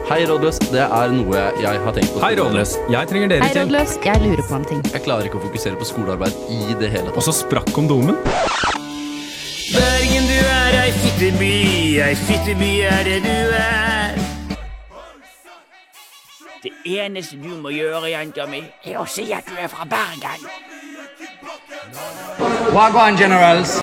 Hei, Rådløs. Det noe jeg har tenkt på. Hei, Rådløs. Jeg trenger dere Hei, til. Rådløs. Jeg lurer på en ting. Jeg klarer ikke å fokusere på skolearbeid i det hele Og tatt. så sprakk kondomen. Bergen, du ei fitteby, ei fitteby det du Det eneste du må gjøre, jenta mi, å si at du fra Bergen. Wagwan Generals.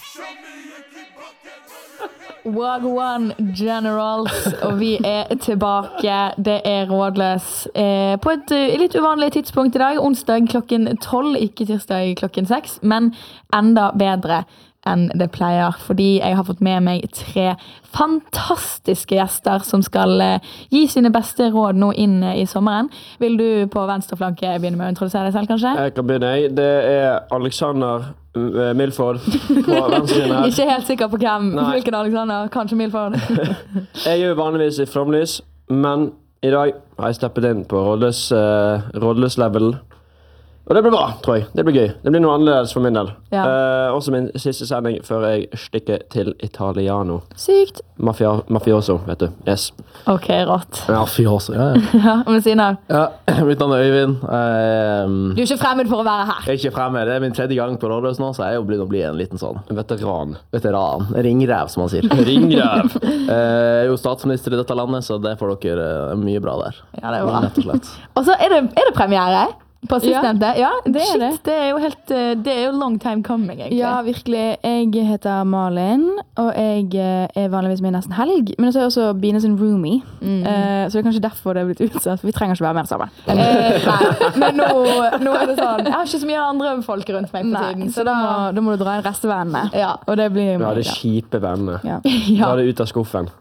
Wagwan Generals, og vi tilbake. Det Rådløs på et litt uvanlig tidspunkt i dag. Onsdag klokken 12, ikke tirsdag klokken 6, men enda bedre enn det pleier, fordi jeg har fått med meg 3 fantastiske gjester som skal gi sine beste råd nå inn i sommeren. Vil du på venstre flanke begynne med å introdusere deg selv, kanskje? Jeg kan begynne. Det Alexander Milford på venstre siden her. Ikke helt sikker på hvem. Nei. Hvilken Alexander? Kanskje Milford. Jeg jo vanligvis i Flomlys, men i dag har jeg steppet inn på rådløs level. Og det blir bra, tror jeg. Det blir gøy. Det blir noe annerledes for min del. Ja. Også min siste sending før jeg stikker til Italiano. Sykt. Mafioso, vet du. Yes. Ok, rått. Mafioso, ja. Ja, og ved siden av. Ja, mitt navn Øyvind. Du ikke fremmed for å være her. Jeg ikke fremme. Det min 3. gang på Rådløs nå, så jeg jo blitt å bli en liten sånn Veteran. veteran. Ringrev, som man sier. Ringrev. Jeg er jo statsminister i dette landet, så det får dere mye bra der. Ja, det er bra. Rett og slett. Og så er det premiere på sistnevnte. Ja, det er shit, det. Det er jo helt, det er jo long time coming, egentlig. Ja, virkelig. Jeg heter Malin, og jeg er vanligvis med i Nesten Helg, men så er jeg også Bine sin roomie. Så det er kanskje derfor det er blitt utsatt, for vi trenger ikke være mer sammen. Nei, men nå er det sånn, jeg har ikke så mye andre folk rundt meg på tiden, så da må du dra inn restevennene. Ja. Og det blir Ja, meg, det kjipe vennene. Ja. Ta det ut av skuffen.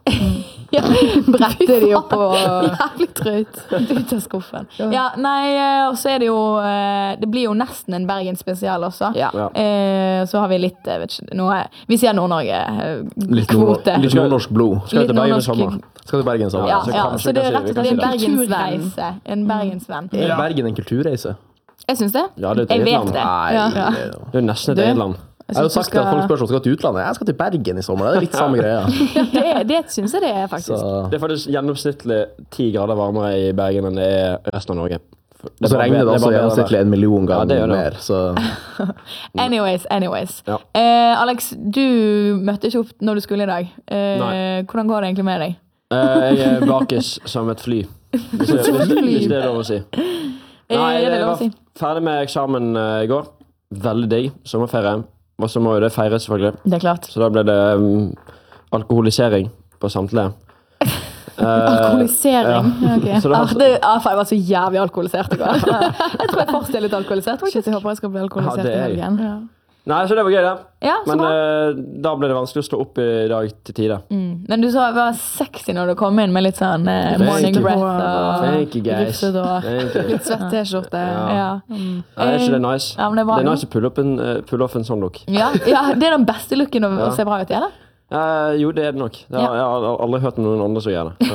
brette de opp og Jævlig trøyt. ut av skuffen. Ja, nei, og så er det jo, det blir jo nesten en Bergen spesial også. Ja. Ja. Så har vi litt, vet ikke, vi sier Nord-Norge kvote. Litt nordnorsk blod. Skal Litt til Bergen i nordnorsk- sommer. Skal til Bergen sammen. Ja, så ja, kanskje- så det er kanskje rett og vi slett en kan si det. bergensreise. En bergensvenn. Er Bergen en kulturreise? Jeg synes det. Ja, det er Jeg et vet land. det. Nei, Ja. Det er nesten et Du? eget land. Jeg har jo sagt at folk spørsmål skal til utlandet. Jeg skal til Bergen i sommer. Det er litt samme greia. Det synes jeg det er, faktisk. Så, Det er faktisk gjennomsnittlig 10 grader varmere i Bergen enn det er resten av Norge. og så regner det også bare bedre gjennomsnittlig 1 million Ja, det ganger gjør det. mer. Så Anyways. Ja. Alex, du møtte ikke opp når du skulle i dag. Nei. Hvordan går det egentlig med deg? Jeg er bakis som et fly. Hvis det er lov å si. Nei, Er det jeg lov å var si? ferdig med eksamen i går. Veldig digg. Sommerferie. Og så må jo det feires, selvfølgelig. Det er klart. Så da ble det alkoholisering på samtlige. Alkoholisering. Ja. Ok. Så da, Jeg var så jævlig alkoholisert i går. Jeg tror jeg fortsatt er litt alkoholisert. Shit, jeg håper jeg skal bli alkoholisert Ja, det i er jeg. helgen. nei, så det var gøy, det. Ja, så Men bra. da ble det vanskelig å stå opp i dag til tide. Men du sa det var sexy når du kom inn med litt sånn morning you. breath og Thank you, guys. rufset og... Thank you. Litt svett T-skjorte. Ja. Nei, er ikke det nice? Ja, men det er bra. Det er nice å pulle off en sånn look. Ja, det er den beste looken å se bra ut i, eller? Jo, det er det nok. Jeg har aldri hørt om noen andre som gjør det.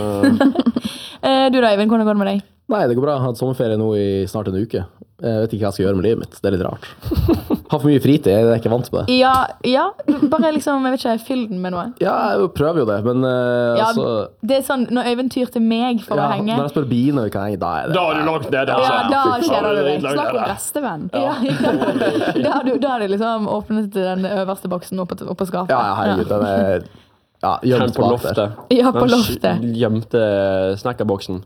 Du da, Eivind, hvordan går det med deg? nei, det går bra. Jeg har hatt sommerferie nå i snart en uke. Jeg vet ikke hva jeg skal gjøre med livet mitt. Det er litt rart. Har for mye fritid. Jeg er ikke vant med det. Ja, bare liksom, jeg vet ikke, fyll den med noe. Ja, jeg prøver jo det, men Ja, altså det er sånn, når Øyvind tyr til meg for å henge. Når jeg spør Bine vi kan henge, da er det har du lagt ned Ja, da kjeder du deg. Snakk om restevenn. Ja, da har du liksom åpnet den øverste boksen opp på skapet. Ja, herregud. Den er gjør Den litt på bak der. loftet. Ja, på Den loftet. gjemte snekkerboksen.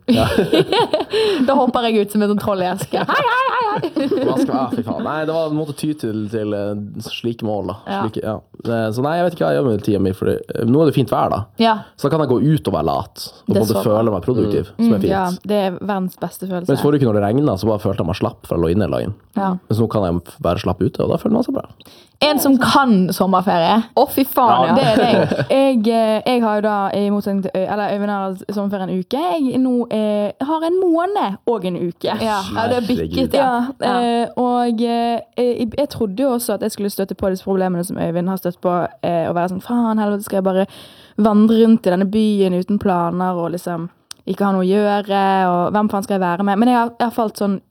Da hopper jeg ut som en sånn troll i eske. Hei! Fy faen. Nei, det var en måte ty til slike mål, da. Ja. Så nei, jeg vet ikke hva jeg gjør med tida mi, for nå er det fint vær, da. Ja, Så da kan jeg gå ut og være lat, og Det er både så føle meg produktiv, som er fint. Ja, det er verdens beste følelse. Mens forrige uke når det regnet, så bare følte jeg meg slapp, for jeg lå inne hele dagen. ja. Mens nå kan jeg være slapp ute, og da føler man seg bra. En som kan sommerferie. Fy faen, Det er deg. Jeg har jo da, i motsetning til Øyvind har sommerferie en uke. Jeg nå har en måned og en uke. Ja, det er bikket, ja. Og jeg trodde jo også at jeg skulle støtte på disse problemene som Øyvind har støtt på, og være sånn, faen, helvete, skal jeg bare vandre rundt i denne byen uten planer, og liksom ikke ha noe å gjøre, og hvem faen skal jeg være med? Men jeg har falt sånn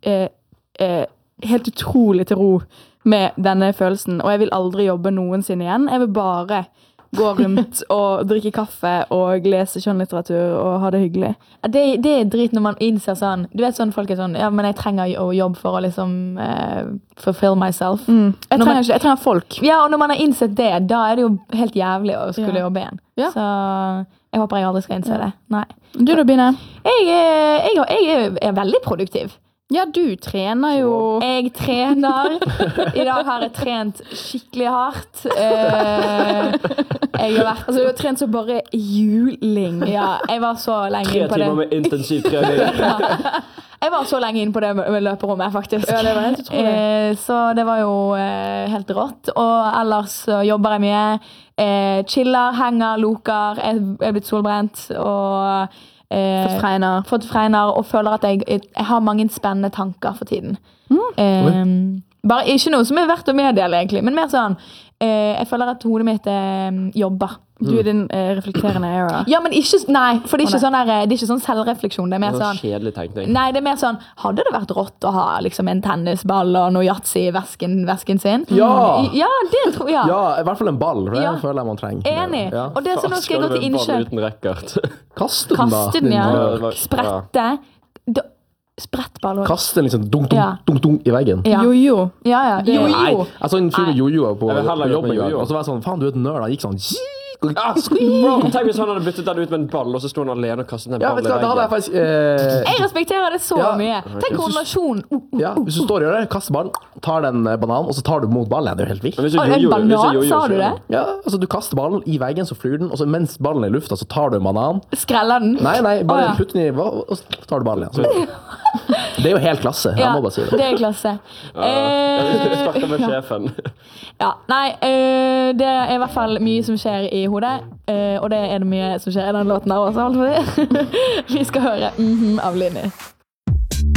helt utrolig til ro med denne følelsen, og jeg vil aldri jobbe noensinne igjen. Jeg vil bare gå rundt og drikke kaffe og lese skjønnlitteratur og ha det hyggelig. Det er drit når man innser sånn, du vet sånn folk er sånn, ja, men jeg trenger å jobbe for å liksom fulfill myself. Jeg trenger folk. Ja, og når man har innsett det, da er det jo helt jævlig å skulle jobbe igjen. Ja. Så jeg håper jeg aldri skal innse det. Nei. Du da, Bine? Jeg er veldig produktiv. Ja, du trener jo. Jeg trener. I dag har jeg trent skikkelig hardt. Jeg har vært... Altså, du har trent så bare juling. Ja, jeg var så lenge 3 inn på det. timer med intensiv trening. Jeg var så lenge inn på det med løperommet, faktisk. Ja, det var helt utrolig. Så det var jo helt rått. Og ellers så jobber jeg mye. Chiller, henger, loker. Jeg er blitt solbrent. Og... fått fregner og føler at jeg har mange spennende tanker for tiden. Bare ikke noe som er verdt å meddele egentlig, men mer sånn jeg føler at hodet mitt jobber. Du er din reflekterende era. Ja, men ikke, nei, for det er ikke sånn det er ikke sånn selvrefleksjon. Det er mer Det var sånn kjedelig tenkning. nei, det er mer sånn, hadde det vært rått å ha liksom en tennisball og noe yatzy i vesken sin? Ja! Ja, det tror jeg. Ja, i hvert fall en ball, for det Ja. føler jeg man trenger. Enig. Ja. Og det er sånn, nå skal jeg gå til Skal du med ball innkjøp. uten rekkert? Kaste den, da. Kaste den, ja. Ja. Sprette. Sprettball. Kaste den liksom dunk, Ja. dunk, dunk, dunk i veggen. Ja. Jojo. Ja, ja. Det- Jo, Nei, jo. jeg så en fyr med jojo på Jeg vil heller gå jobb med en gang, jojo. og så var jeg sånn, faen, du er et nerd, han gikk sånn, Bro, tenk hvis han hadde byttet den ut med en ball, og så sto han alene og kastet den ja, vet ballen du hva, da hadde jeg faktisk, Jeg respekterer det så Ja. mye. Tenk koordinasjon. ja, hvis du står og gjør det, kaster ballen, tar den bananen, og så tar du mot ballen, det er jo helt vilt. Men hvis du En jojo- hvis banan, du jojo sa du selv- det? Ja, altså du kaster ballen i veggen, så flyr den, og så mens ballen er i lufta, så tar du en banan. Skreller den. Nei, bare Å, ja. putt den i, og så tar du ballen igjen. Så. Det er jo helt klasse, jeg Ja, må bare si det. det er klasse. Hvis du snakker med sjefen. Ja, nei, det er i hvert fall mye som skjer i hodet, og det er det mye som skjer i den låten her også. Vi skal høre av Linni.